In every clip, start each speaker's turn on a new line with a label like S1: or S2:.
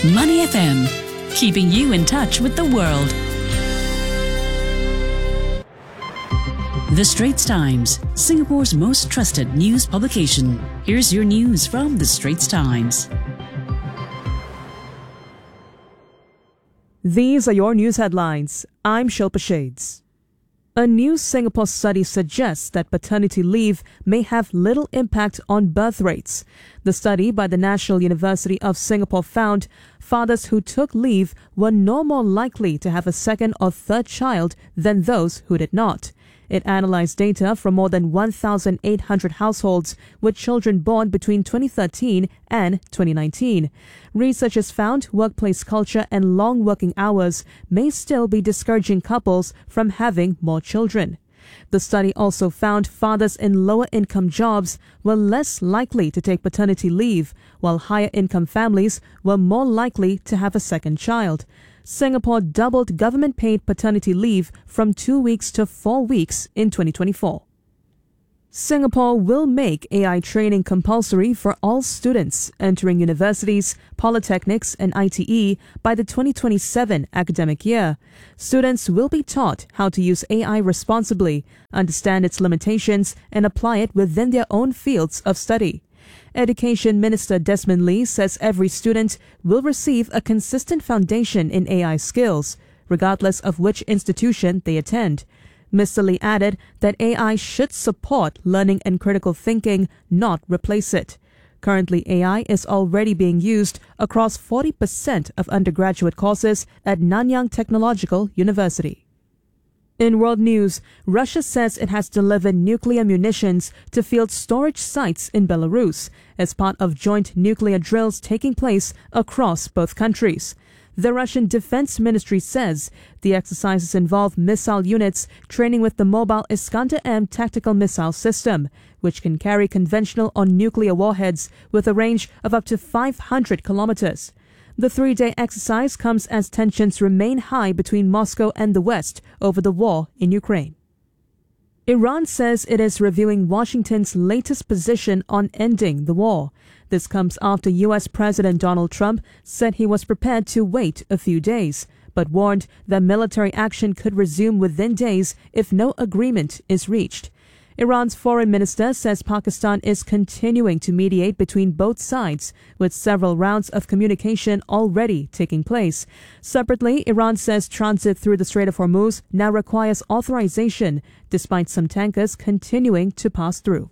S1: Money FM, keeping you in touch with the world. The Straits Times, Singapore's most trusted news publication. Here's your news from The Straits Times.
S2: These are your news headlines. I'm Shilpa Shades. A new Singapore study suggests that paternity leave may have little impact on birth rates. The study by the National University of Singapore found fathers who took leave were no more likely to have a second or third child than those who did not. It analyzed data from more than 1,800 households with children born between 2013 and 2019. Researchers found workplace culture and long working hours may still be discouraging couples from having more children. The study also found fathers in lower income jobs were less likely to take paternity leave, while higher income families were more likely to have a second child. Singapore doubled government-paid paternity leave from 2 weeks to 4 weeks in 2024. Singapore will make AI training compulsory for all students entering universities, polytechnics and ITE by the 2027 academic year. Students will be taught how to use AI responsibly, understand its limitations and apply it within their own fields of study. Education Minister Desmond Lee says every student will receive a consistent foundation in AI skills, regardless of which institution they attend. Mr. Lee added that AI should support learning and critical thinking, not replace it. Currently, AI is already being used across 40% of undergraduate courses at Nanyang Technological University. In world news, Russia says it has delivered nuclear munitions to field storage sites in Belarus as part of joint nuclear drills taking place across both countries. The Russian Defense Ministry says the exercises involve missile units training with the mobile Iskander-M tactical missile system, which can carry conventional or nuclear warheads with a range of up to 500 kilometers. The 3-day exercise comes as tensions remain high between Moscow and the West over the war in Ukraine. Iran says it is reviewing Washington's latest position on ending the war. This comes after U.S. President Donald Trump said he was prepared to wait a few days, but warned that military action could resume within days if no agreement is reached. Iran's foreign minister says Pakistan is continuing to mediate between both sides, with several rounds of communication already taking place. Separately, Iran says transit through the Strait of Hormuz now requires authorization, despite some tankers continuing to pass through.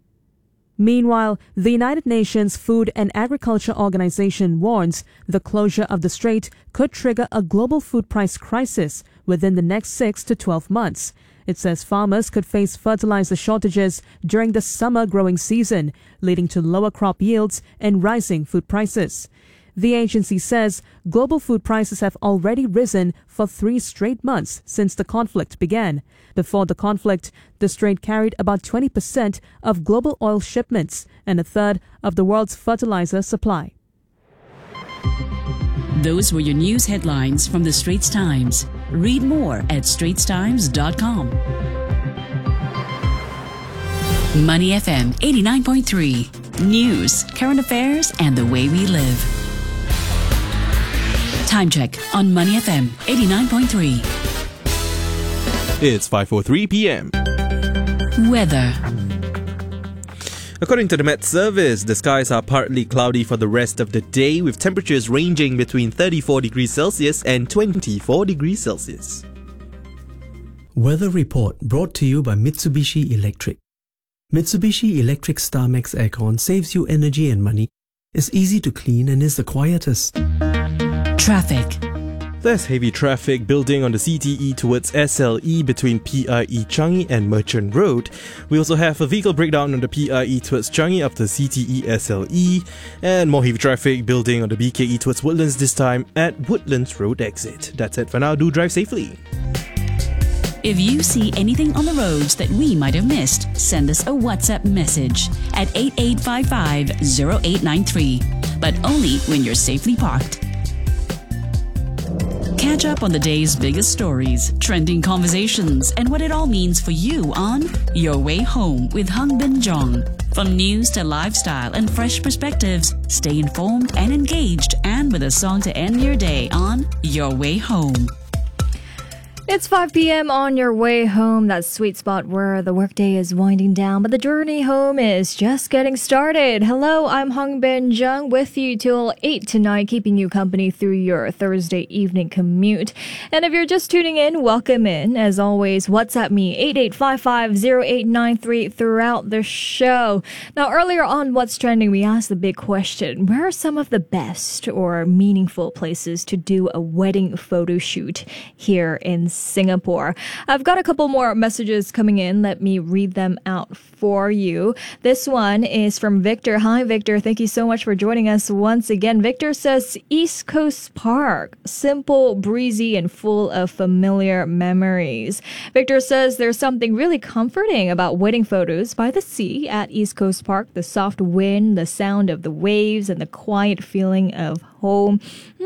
S2: Meanwhile, the United Nations Food and Agriculture Organization warns the closure of the strait could trigger a global food price crisis within the next 6 to 12 months. It says farmers could face fertilizer shortages during the summer growing season, leading to lower crop yields and rising food prices. The agency says global food prices have already risen for 3 straight months since the conflict began. Before the conflict, the strait carried about 20% of global oil shipments and a third of the world's fertilizer supply.
S1: Those were your news headlines from The Straits Times. Read more at straitstimes.com. Money FM 89.3. News, current affairs, and the way we live. Time check on Money FM 89.3.
S3: It's 5:03 p.m.
S1: Weather.
S3: According to the Met Service, the skies are partly cloudy for the rest of the day, with temperatures ranging between 34 degrees Celsius and 24 degrees Celsius.
S4: Weather report brought to you by Mitsubishi Electric. Mitsubishi Electric StarMax Aircon saves you energy and money, is easy to clean and is the quietest.
S1: Traffic.
S3: There's heavy traffic building on the CTE towards SLE between PIE Changi and Merchant Road. We also have a vehicle breakdown on the PIE towards Changi after CTE SLE, and more heavy traffic building on the BKE towards Woodlands, this time at Woodlands Road exit. That's it for now. Do drive safely.
S1: If you see anything on the roads that we might have missed, send us a WhatsApp message at 8855-0893, but only when you're safely parked. Catch up on the day's biggest stories, trending conversations, and what it all means for you on Your Way Home with Hung Bin Jong. From news to lifestyle and fresh perspectives, stay informed and engaged, and with a song to end your day on Your Way Home.
S5: It's 5 p.m. on your way home, that sweet spot where the workday is winding down, but the journey home is just getting started. Hello, I'm Hong Bin Jung with you till 8 tonight, keeping you company through your Thursday evening commute. And if you're just tuning in, welcome in. As always, WhatsApp me 88550893 throughout the show. Now, earlier on What's Trending, we asked the big question, where are some of the best or meaningful places to do a wedding photo shoot here in Singapore? I've got a couple more messages coming in. Let me read them out for you. This one is from Victor. Hi, Victor. Thank you so much for joining us once again. Victor says East Coast Park, simple, breezy, and full of familiar memories. Victor says there's something really comforting about wedding photos by the sea at East Coast Park. The soft wind, the sound of the waves, and the quiet feeling of home.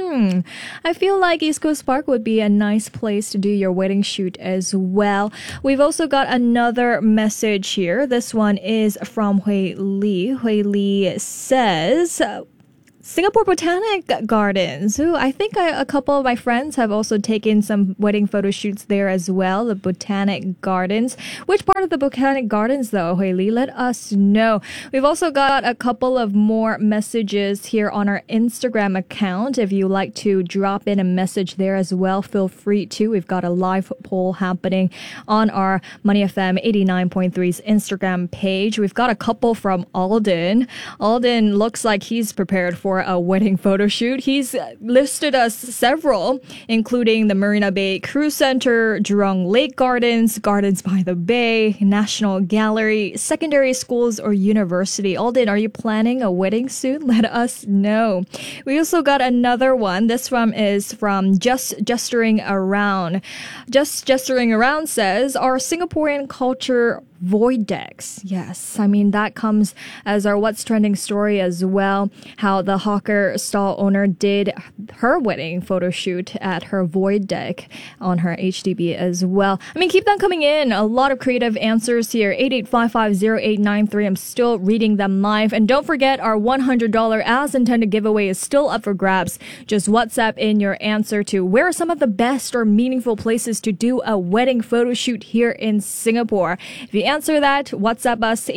S5: I feel like East Coast Park would be a nice place to do your wedding shoot as well. We've also got another message here. This one is from Hui Li. Hui Li says Singapore Botanic Gardens. Ooh, I think a couple of my friends have also taken some wedding photo shoots there as well, the Botanic Gardens. Which part of the Botanic Gardens, though, Hui Li? Let us know. We've also got a couple of more messages here on our Instagram account. If you like to drop in a message there as well, feel free to. We've got a live poll happening on our Money FM 89.3's Instagram page. We've got a couple from Alden. Alden looks like he's prepared for a wedding photo shoot. He's listed us several, including the Marina Bay Cruise Center, Jurong Lake Gardens, Gardens by the Bay, National Gallery, secondary schools, or university. Alden, are you planning a wedding soon? Let us know. We also got another one. This one is from Just Gesturing Around. Just Gesturing Around says, our Singaporean culture void decks. Yes, I mean, that comes as our What's Trending story as well. How the hawker stall owner did her wedding photo shoot at her void deck on her HDB as well. I mean, keep them coming in. A lot of creative answers here. 88550893. I'm still reading them live. And don't forget, our $100 as intended giveaway is still up for grabs. Just WhatsApp in your answer to where are some of the best or meaningful places to do a wedding photo shoot here in Singapore. If you answer that, WhatsApp us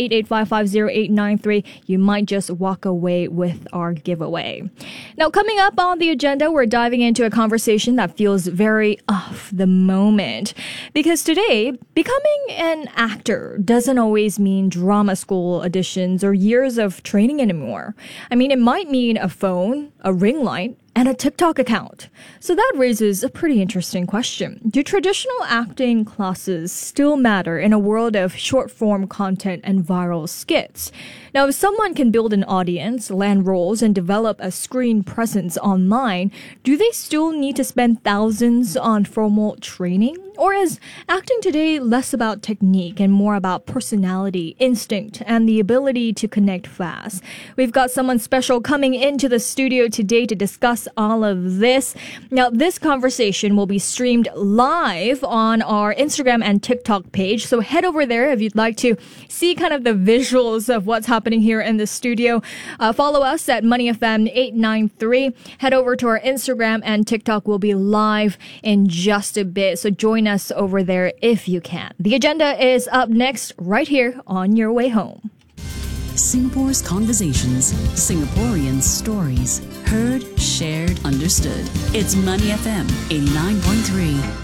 S5: 88550893. You might just walk away with our giveaway. Now, coming up on the agenda, we're diving into a conversation that feels very off the moment. Because today, becoming an actor doesn't always mean drama school auditions or years of training anymore. I mean, it might mean a phone, a ring light, and a TikTok account. So that raises a pretty interesting question. Do traditional acting classes still matter in a world of short-form content and viral skits? Now, if someone can build an audience, land roles, and develop a screen presence online, do they still need to spend thousands on formal training? Or is acting today less about technique and more about personality, instinct, and the ability to connect fast? We've got someone special coming into the studio today to discuss all of this. Now, this conversation will be streamed live on our Instagram and TikTok page. So head over there if you'd like to see kind of the visuals of what's happening here in the studio. Follow us at Money FM 893. Head over to our Instagram and TikTok. We'll be live in just a bit. So join us over there if you can. The agenda is up next right here on Your Way Home.
S1: Singapore's conversations, Singaporeans' stories, heard, shared, understood. It's Money FM 89.3.